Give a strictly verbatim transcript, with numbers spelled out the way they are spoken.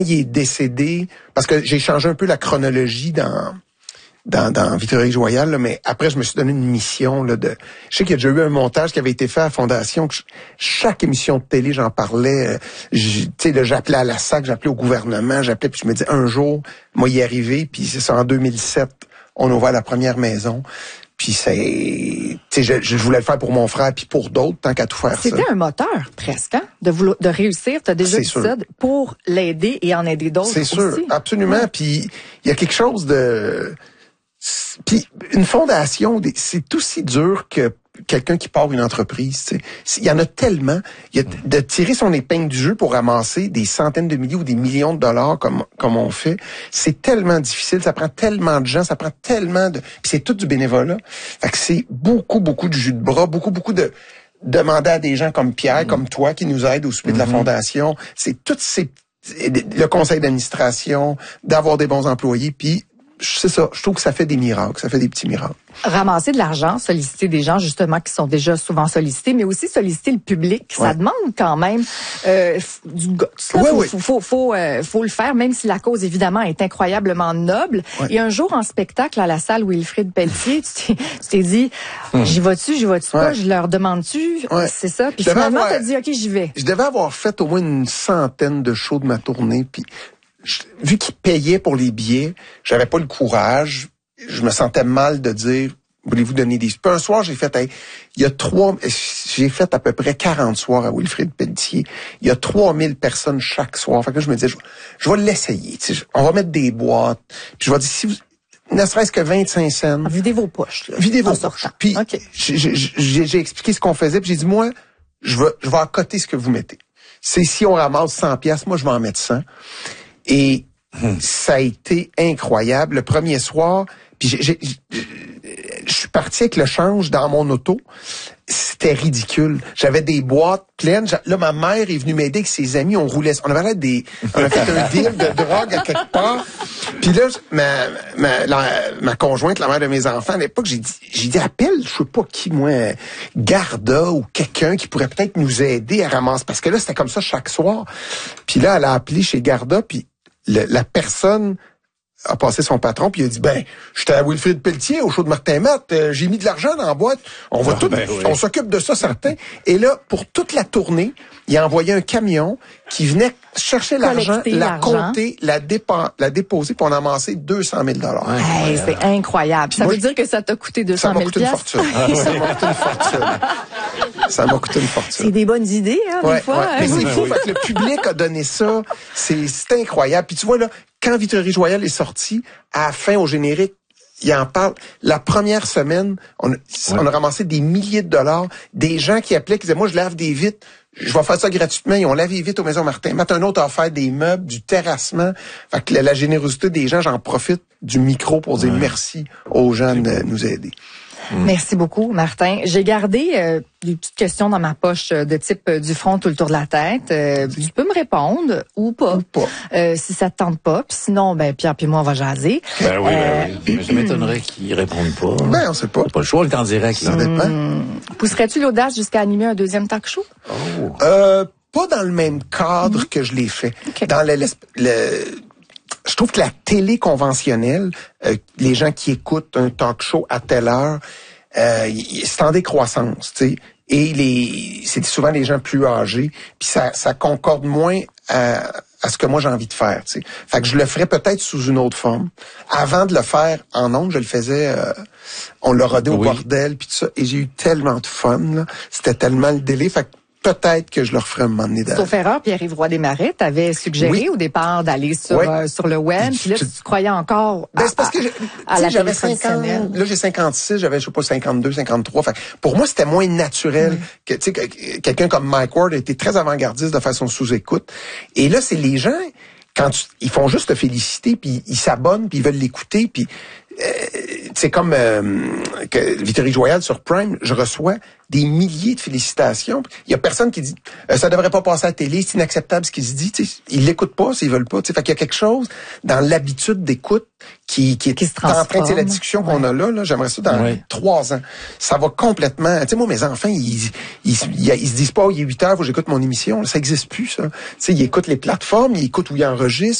il est décédé, parce que j'ai changé un peu la chronologie dans dans, dans Vitrerie-Joyal, là, mais après, je me suis donné une mission. Là, de. Je sais qu'il y a déjà eu un montage qui avait été fait à la Fondation. Que je, chaque émission de télé, j'en parlais. Tu sais, j'appelais à la S A C, j'appelais au gouvernement, j'appelais, puis je me disais, un jour, moi, y arriver, puis c'est ça, en deux mille sept, on a ouvert la première maison. Puis c'est, tu sais, je, je voulais le faire pour mon frère puis pour d'autres, tant qu'à tout faire ça. C'était un moteur, presque, hein, de vouloir, de réussir. T'as déjà dit ça, pour l'aider et en aider d'autres aussi. C'est sûr, absolument. Ouais. Puis il y a quelque chose de, puis une fondation, c'est aussi dur que quelqu'un qui part une entreprise. Tu sais. Il y en a tellement. Il y a de tirer son épingle du jeu pour ramasser des centaines de milliers ou des millions de dollars comme comme on fait. C'est tellement difficile. Ça prend tellement de gens. Ça prend tellement de. Puis c'est tout du bénévolat. Fait que c'est beaucoup beaucoup de jus de bras, beaucoup beaucoup de demander à des gens comme Pierre, mmh. comme toi, qui nous aident au souper mmh. de la fondation. C'est toutes ces le conseil d'administration, d'avoir des bons employés, puis c'est ça. Je trouve que ça fait des miracles. Ça fait des petits miracles. Ramasser de l'argent, solliciter des gens, justement, qui sont déjà souvent sollicités, mais aussi solliciter le public. Ouais. Ça demande quand même euh, du goût. Il faut, faut, faut, faut, euh, faut le faire, même si la cause, évidemment, est incroyablement noble. Ouais. Et un jour, en spectacle, à la salle Wilfrid Pelletier, tu t'es dit, hum. j'y vas-tu, j'y vas-tu ouais. pas, je leur demande-tu, ouais. c'est ça. Puis finalement, t'as dit, OK, j'y vais. Je devais avoir fait au moins une centaine de shows de ma tournée, puis Je, vu qu'ils payaient pour les billets, j'avais pas le courage. Je me sentais mal de dire, voulez-vous donner des... Puis un soir, j'ai fait, hey, il y a trois... J'ai fait à peu près quarante soirs à Wilfrid Pelletier. Il y a trois mille personnes chaque soir. Fait que là, je me disais, je, je vais l'essayer. Tu sais, on va mettre des boîtes. Puis je vais dire, si vous... Ne serait-ce que vingt-cinq cents. Videz vos poches. Là, Videz vos poches. Puis okay. j'ai, j'ai, j'ai expliqué ce qu'on faisait. Puis j'ai dit, moi, je vais, je vais accoter ce que vous mettez. C'est si on ramasse cent piastres, moi, je vais en mettre cent. Et hum. ça a été incroyable. Le premier soir, puis j'ai, j'ai, je suis parti avec le change dans mon auto. C'était ridicule. J'avais des boîtes pleines. Là, ma mère est venue m'aider avec ses amis. On roulait. On avait des, on a fait un deal de drogue à quelque part. Puis là, ma, ma, la, ma conjointe, la mère de mes enfants, à l'époque, j'ai dit, j'ai dit, appelle, je sais pas qui, moi, Garda ou quelqu'un qui pourrait peut-être nous aider à ramasser. Parce que là, c'était comme ça chaque soir. Puis là, elle a appelé chez Garda, puis le, la personne a passé son patron, puis il a dit, ben, j'étais à Wilfrid Pelletier, au show de Martin Matt, euh, j'ai mis de l'argent dans la boîte, on va ah, tout, ben oui. on s'occupe de ça, certain. Et là, pour toute la tournée, il a envoyé un camion qui venait chercher l'argent, la compter, la, dépa- la déposer, puis on a amassé deux cent mille dollars. Hey, c'est incroyable. Puis ça moi, veut dire que ça t'a coûté deux cent mille dollars. Ça m'a coûté une fortune. Ça m'a coûté une fortune. Ça m'a coûté une fortune. C'est des bonnes idées, hein, ouais, des fois. Ouais. Mais c'est fou, fait que le public a donné ça. C'est, c'est incroyable. Puis tu vois, là, quand Vitrerie-Joyal est sorti, à la fin, au générique, il en parle. La première semaine, on a, ouais. on a ramassé des milliers de dollars. Des gens qui appelaient, qui disaient, moi, je lave des vitres. Je vais faire ça gratuitement. Ils ont lavé les vitres aux Maisons Martin. Maintenant, un autre a offert des meubles, du terrassement. Fait que la, la générosité des gens, j'en profite du micro pour dire ouais. merci aux gens de beau. nous aider. Mmh. Merci beaucoup, Martin. J'ai gardé euh, des petites questions dans ma poche de type euh, du front tout le tour de la tête. Euh, tu peux me répondre ou pas, ou pas. Euh, si ça te tente pas. Puis sinon, ben Pierre puis moi on va jaser. Ben oui, euh, ben oui. Mais je m'étonnerais qu'ils répondent pas. Ben on sait pas. C'est pas le choix, le temps direct. Ça dépend. Mmh. Pousserais-tu l'audace jusqu'à animer un deuxième talk show? Oh. Euh, pas dans le même cadre mmh. que je l'ai fait. Okay. Dans le, le, le je trouve que la télé conventionnelle, euh, les gens qui écoutent un talk show à telle heure, euh, c'est en décroissance, tu sais. Et les, c'est souvent les gens plus âgés, puis ça, ça concorde moins à, à ce que moi j'ai envie de faire, tu sais. Fait que je le ferais peut-être sous une autre forme. Avant de le faire en ondes, je le faisais, euh, on l'a rodé au oui. bordel, puis tout ça, et j'ai eu tellement de fun, là. C'était tellement le délai, fait que peut-être que je leur ferai un moment donné d'aller. Sauf erreur, Pierre-Yves Roy Desmarais t'avait suggéré oui. au départ d'aller sur oui. euh, sur le web, puis là tu, tu croyais encore ben, à, c'est parce que à, à la j'avais cinquante, là j'ai cinquante-six, j'avais je sais pas cinquante-deux, cinquante-trois. Fait pour moi c'était moins naturel oui. que tu sais que, quelqu'un comme Mike Ward a été très avant-gardiste de façon sous-écoute. Et là c'est les gens quand tu, ils font juste te féliciter, puis ils s'abonnent, puis ils veulent l'écouter, puis c'est comme euh, que Vittorio Joyal sur Prime, je reçois des milliers de félicitations. Il y a personne qui dit euh, ça devrait pas passer à la télé, c'est inacceptable ce qu'il se dit. T'sais, ils l'écoutent pas, s'ils veulent pas. T'sais. Fait qu'il y a quelque chose dans l'habitude d'écoute qui, qui est qui se en train de la discussion ouais. qu'on a là. là J'aimerais ça dans ouais. trois ans. Ça va complètement. Tu sais, moi, mes enfants, ils, ils, ils, ils, ils se disent pas, oh, il est huit heures, faut que j'écoute mon émission. Ça existe plus, ça. Tu sais, ils écoutent les plateformes, ils écoutent où ils enregistrent.